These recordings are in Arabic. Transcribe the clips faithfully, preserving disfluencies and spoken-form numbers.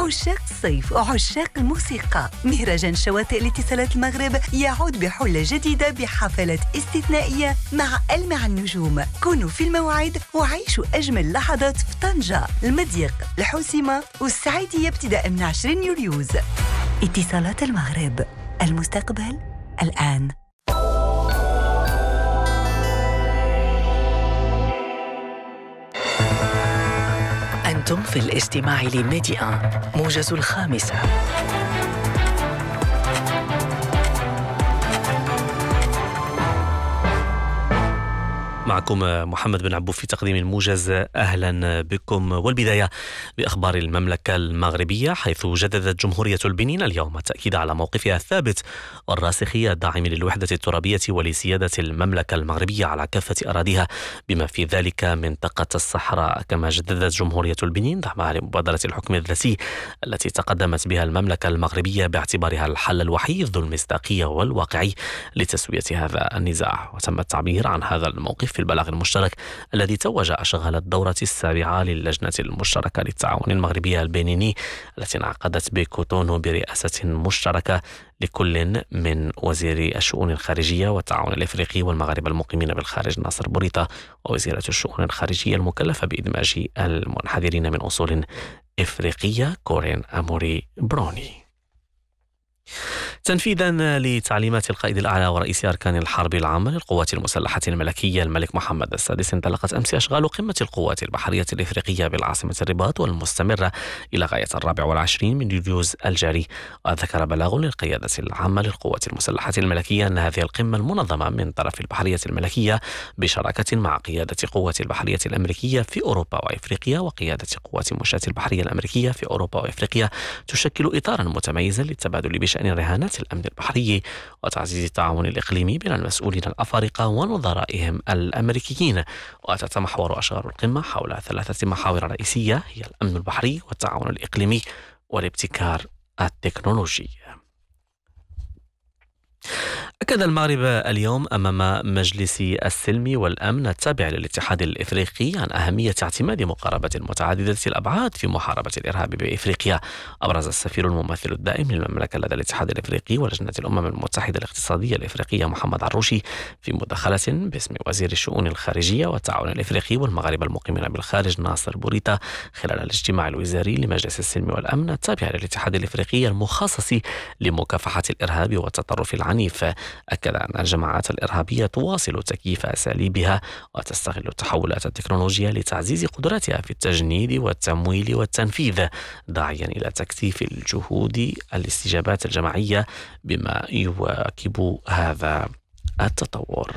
عشاق الصيف وعشاق الموسيقى، مهرجان شواطئ الاتصالات المغرب يعود بحلة جديدة بحفلات استثنائية مع ألمع النجوم. كونوا في الموعد وعيشوا أجمل لحظات في طنجة، المضيق، الحوسمة والسعيدية ابتداء من عشرين يوليوز. اتصالات المغرب، المستقبل الآن. أنتم في الاستماع لميديا موجز الخامسة. معكم محمد بن عبو في تقديم الموجز. أهلا بكم، والبداية بأخبار المملكة المغربية، حيث جددت جمهورية البنين اليوم التأكيد على موقفها الثابت والراسخي الداعم للوحدة الترابية ولسيادة المملكة المغربية على كافة أراضيها بما في ذلك منطقة الصحراء. كما جددت جمهورية البنين دعمها لمبادرة الحكم الذاتي التي تقدمت بها المملكة المغربية باعتبارها الحل الوحيد ذو المصداقية والواقعي لتسوية هذا النزاع. وتم التعبير عن هذا الموقف في البلاغ المشترك الذي توج شغل الدورة السابعة للجنة المشتركة للتعاون المغربي البنيني التي انعقدت بكوتونو برئاسة مشتركة لكل من وزير الشؤون الخارجية والتعاون الإفريقي والمغاربة المقيمين بالخارج ناصر بوريطة، ووزيرة الشؤون الخارجية المكلفة بإدماج المنحدرين من أصول إفريقية كورين أموري بروني. تنفيذا لتعليمات القائد الأعلى ورئيس أركان الحرب العامة للقوات المسلحة الملكية الملك محمد السادس، انطلقت أمس أشغال قمة القوات البحرية الإفريقية بالعاصمة الرباط والمستمرة إلى غاية الرابع والعشرين من يوليوز الجاري. وذكر بلاغ للقيادة العامة للقوات المسلحة الملكية أن هذه القمة المنظمة من طرف البحرية الملكية بشراكة مع قيادة قوات البحرية الأمريكية في أوروبا وإفريقيا وقيادة قوات المشاة البحرية الأمريكية في أوروبا وإفريقيا تشكل إطارا متميزا للتبادل بشأن رهانات الأمن البحري وتعزيز التعاون الإقليمي بين المسؤولين الأفارقة ونظرائهم الأمريكيين. وتتمحور أشغال القمة حول ثلاثة محاور رئيسية هي الأمن البحري والتعاون الإقليمي والابتكار التكنولوجي. أكد المغرب اليوم أمام مجلس السلم والأمن التابع للاتحاد الإفريقي عن أهمية اعتماد مقاربة متعددة الأبعاد في محاربة الإرهاب بإفريقيا. أبرز السفير الممثل الدائم للمملكة لدى الاتحاد الإفريقي ولجنة الأمم المتحدة الاقتصادية الإفريقية محمد عروشي في مداخلة باسم وزير الشؤون الخارجية والتعاون الإفريقي والمغاربة المقيمين بالخارج ناصر بوريطة خلال الاجتماع الوزاري لمجلس السلم والأمن التابع للاتحاد الإفريقي المخصص لمكافحة الإرهاب والتطرف العنيف. أكد أن الجماعات الإرهابية تواصل تكييف أساليبها وتستغل التحولات التكنولوجية لتعزيز قدراتها في التجنيد والتمويل والتنفيذ، داعيا إلى تكثيف الجهود الاستجابات الجماعية بما يواكب هذا التطور.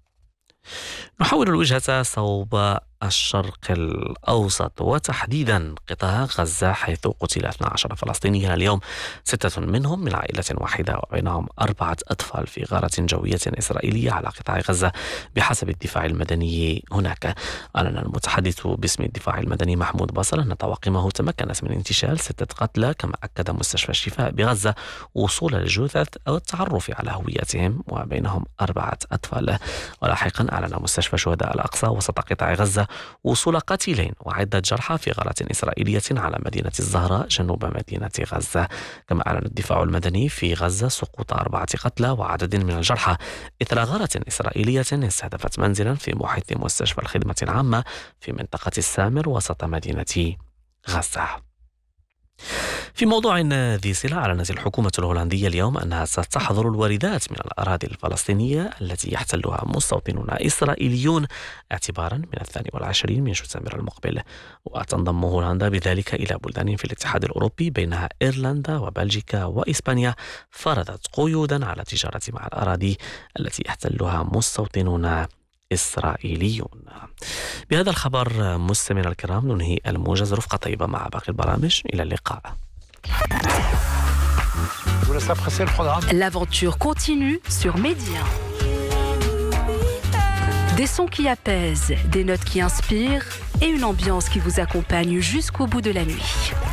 نحول الوجهة صوب الشرق الأوسط وتحديدا قطاع غزة، حيث قتل اثنا عشر فلسطينيا اليوم، ستة منهم من عائلة واحدة وبينهم أربعة أطفال في غارة جوية إسرائيلية على قطاع غزة بحسب الدفاع المدني هناك. أعلن المتحدث باسم الدفاع المدني محمود بصر أن طواقمه تمكنت من انتشال ستة قتلى، كما أكد مستشفى الشفاء بغزة وصول الجثث أو التعرف على هويتهم وبينهم أربعة أطفال. ولاحقا أعلن مستشفى شهداء الأقصى وسط قطاع غزة وصول قتيلين وعدة جرحى في غارة إسرائيلية على مدينة الزهراء جنوب مدينة غزة. كما أعلن الدفاع المدني في غزة سقوط أربعة قتلى وعدد من الجرحى إثر غارة إسرائيلية استهدفت منزلا في محيط مستشفى الخدمة العامة في منطقة السامر وسط مدينة غزة. في موضوع ذي صلة، أعلنت الحكومة الهولندية اليوم أنها ستحظر الواردات من الأراضي الفلسطينية التي يحتلها مستوطنون إسرائيليون اعتبارا من الثاني والعشرين من شتنبر المقبل. وتنضم هولندا بذلك إلى بلدان في الاتحاد الأوروبي بينها إيرلندا وبلجيكا وإسبانيا فرضت قيودا على التجارة مع الأراضي التي يحتلها مستوطنون إسرائيليون. بهذا الخبر مستمعينا الكرام ننهي الموجز. رفقة طيبة مع باقي البرامج، إلى اللقاء. L'aventure continue sur Média. Des sons qui apaisent, des notes qui inspirent et une ambiance qui vous accompagne jusqu'au bout de la nuit.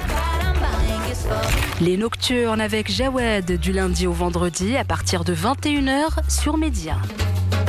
Les Nocturnes avec Jawed du lundi au vendredi à partir de vingt et une heures sur Média.